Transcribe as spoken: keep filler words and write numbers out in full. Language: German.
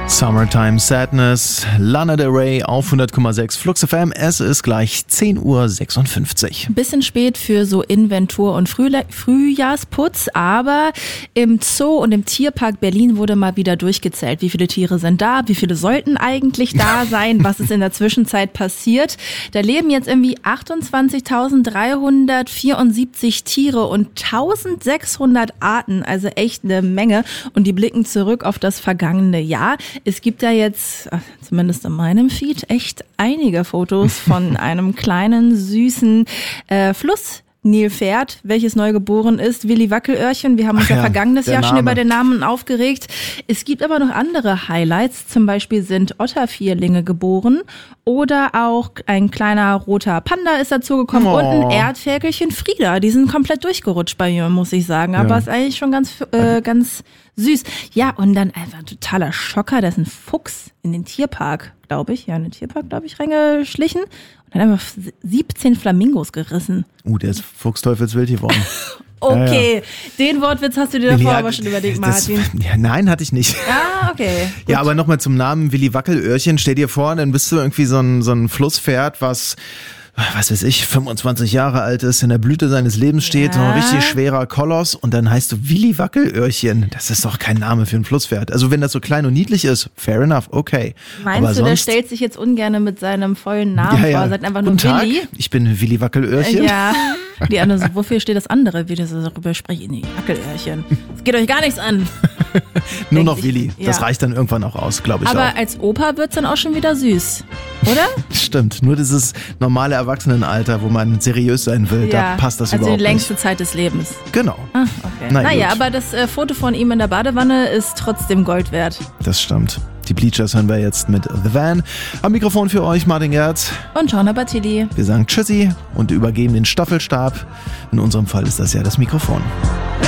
Summertime Sadness, Lana Del Rey auf hundert Komma sechs Flux F M. Es ist gleich zehn Uhr sechsundfünfzig. Ein bisschen spät für so Inventur- und Frühla- Frühjahrsputz, aber im Zoo und im Tierpark Berlin wurde mal wieder durchgezählt. Wie viele Tiere sind da? Wie viele sollten eigentlich da sein? Was ist in der Zwischenzeit passiert? Da leben jetzt irgendwie achtundzwanzigtausenddreihundertvierundsiebzig Tiere und eintausendsechshundert Arten, also echt eine Menge. Und die blicken zurück auf das vergangene Jahr. Es gibt ja jetzt, zumindest in meinem Feed, echt einige Fotos von einem kleinen, süßen äh, Fluss. Nilpferd, welches neu geboren ist, Willi Wackelöhrchen. Wir haben uns Ach ja, ja vergangenes Jahr Name. schon über den Namen aufgeregt. Es gibt aber noch andere Highlights. Zum Beispiel sind Ottervierlinge geboren oder auch ein kleiner roter Panda ist dazugekommen oh. und ein Erdferkelchen Frieda. Die sind komplett durchgerutscht bei mir, muss ich sagen. Aber ja. ist eigentlich schon ganz, äh, ganz süß. Ja, und dann einfach ein totaler Schocker. Da ist ein Fuchs in den Tierpark, glaube ich. Ja, in den Tierpark, glaube ich, reingeschlichen. Und dann einfach siebzehn Flamingos gerissen. Uh, der ist fuchsteufelswild geworden. Okay, ja, ja. Den Wortwitz hast du dir davor ja, aber schon überlegt, Martin. Das, ja, nein, hatte ich nicht. Ah, okay. Gut. Ja, aber nochmal zum Namen Willi Wackelöhrchen. Stell dir vor, dann bist du irgendwie so ein, so ein Flusspferd, was... was weiß ich, fünfundzwanzig Jahre alt ist, in der Blüte seines Lebens steht, ja. so ein richtig schwerer Koloss und dann heißt du Willi Wackelöhrchen. Das ist doch kein Name für ein Flusspferd. Also wenn das so klein und niedlich ist, fair enough, okay. Meinst Aber du, sonst, der stellt sich jetzt ungern mit seinem vollen Namen ja, ja. vor, sagt einfach nur Guten Willi? Tag, ich bin Willi Wackelöhrchen. Ja, die andere so, wofür steht das andere, wie das darüber sprechen? Nee, Wackelöhrchen. Das geht euch gar nichts an. Nur noch Willi, ja. das reicht dann irgendwann auch aus, glaube ich. Aber auch. als Opa wird's dann auch schon wieder süß, oder? Stimmt, nur dieses normale Erwachsenenalter, wo man seriös sein will, ja, da passt das also überhaupt nicht. Also die längste Zeit des Lebens. Genau. Ah, okay. Na naja, gut. aber das äh, Foto von ihm in der Badewanne ist trotzdem Gold wert. Das stimmt. Die Bleachers hören wir jetzt mit The Van. Am Mikrofon für euch Martin Gerz. Und Shauna Battili. Wir sagen Tschüssi und übergeben den Staffelstab. In unserem Fall ist das ja das Mikrofon.